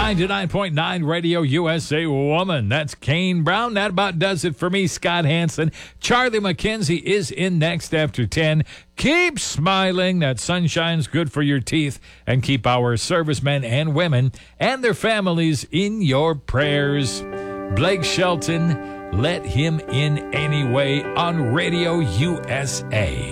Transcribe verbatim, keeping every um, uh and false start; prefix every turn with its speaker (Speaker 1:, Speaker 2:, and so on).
Speaker 1: ninety-nine point nine Radio U S A Woman. That's Kane Brown. That about does it for me, Scott Hansen. Charlie McKenzie is in next after ten. Keep smiling. That sunshine's good for your teeth. And keep our servicemen and women and their families in your prayers. Blake Shelton, Let Him In Anyway on Radio U S A.